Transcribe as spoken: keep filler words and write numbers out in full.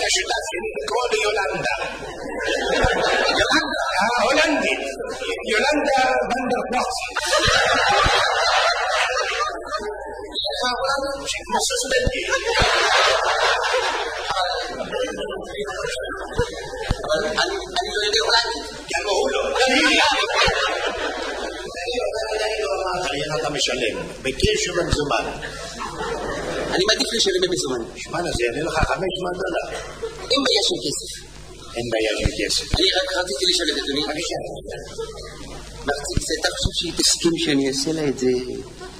השותפים, לקרוא ליולנדה. יולנדה? ההולנדית. יולנדה ונדרפלץ. כמו סוסטנטי. אבל אני לא יודע הולנדית. גם הוא לא. אריאל, אתה משלם, בקשר במזומן. אני מעדיף לשלם במזומן. שמע, זה יעלה לך חמש מאות דולר. אין בעיה של כסף. אין בעיה של כסף. אני רק רציתי לשאול את אדוני. בבקשה. מחציק, אתה חושב שהיא תסכים שאני אעשה לה את זה